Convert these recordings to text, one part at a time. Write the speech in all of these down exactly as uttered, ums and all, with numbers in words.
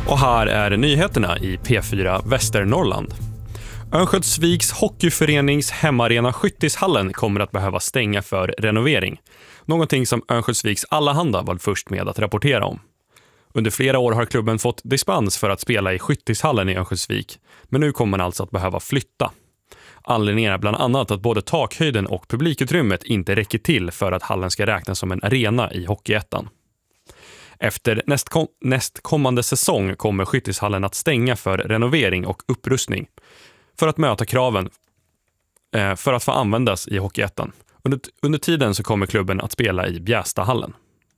Och här är nyheterna i P fyra Västernorrland. Örnsköldsviks hockeyförenings hemmaarena Skyttishallen kommer att behöva stänga för renovering. Någonting som Örnsköldsviks Allehanda var först med att rapportera om. Under flera år har klubben fått dispens för att spela i Skyttishallen i Örnsköldsvik, men nu kommer man alltså att behöva flytta. Anledningen är bland annat att både takhöjden och publikutrymmet inte räcker till för att hallen ska räknas som en arena i Hockeyettan. Efter nästkom- nästkommande säsong kommer Skyttishallen att stänga för renovering och upprustning för att möta kraven eh, för att få användas i Hockeyettan. Under, under tiden så kommer klubben att spela i Bjästahallen.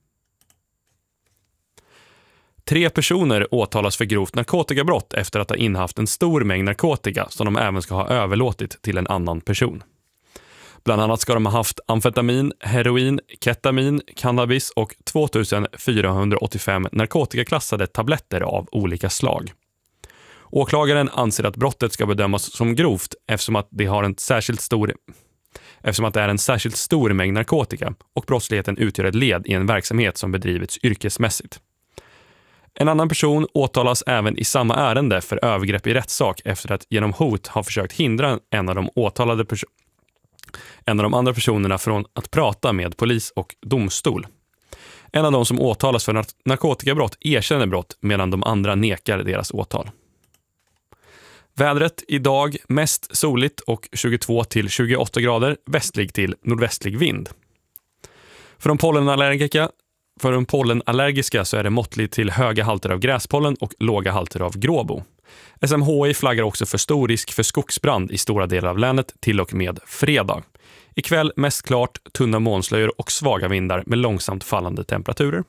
Tre personer åtalas för grovt narkotikabrott efter att ha innehaft en stor mängd narkotika som de även ska ha överlåtit till en annan person. Bland annat ska de ha haft amfetamin, heroin, ketamin, cannabis och tvåtusenfyrahundraåttiofem narkotikaklassade tabletter av olika slag. Åklagaren anser att brottet ska bedömas som grovt eftersom att det har en särskilt stor eftersom att det är en särskilt stor mängd narkotika och brottsligheten utgör ett led i en verksamhet som bedrivits yrkesmässigt. En annan person åtalas även i samma ärende för övergrepp i rättssak efter att genom hot ha försökt hindra en av de åtalade perso- en av de andra personerna från att prata med polis och domstol. En av de som åtalas för nar- narkotikabrott erkänner brott medan de andra nekar deras åtal. Vädret idag mest soligt och tjugotvå till tjugoåtta grader, västlig till nordvästlig vind. För de pollenallergiska För de pollenallergiska så är det måttligt till höga halter av gräspollen och låga halter av gråbo. S M H I flaggar också för stor risk för skogsbrand i stora delar av länet till och med fredag. Ikväll mest klart, tunna molnslöjor och svaga vindar med långsamt fallande temperaturer.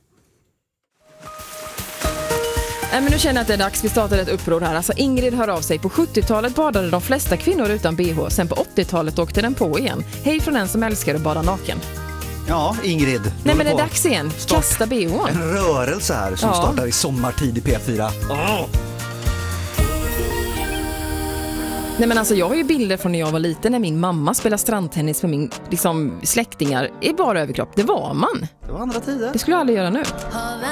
Nej, men nu känner jag att det är dags. Vi startade ett uppror här. Alltså Ingrid hör av sig. På sjuttiotalet badade de flesta kvinnor utan B H. Sen på åttiotalet åkte den på igen. Hej från en som älskar att bada naken. Ja, Ingrid. Nej, men det är dags igen. Kasta B H. En rörelse här som ja. startar i sommartid i P fyra. Oh. Nej, men alltså jag har ju bilder från när jag var liten när min mamma spelade strandtennis med min liksom, släktingar i bara överkropp. Det var man. Det var andra tider. Det skulle jag aldrig göra nu.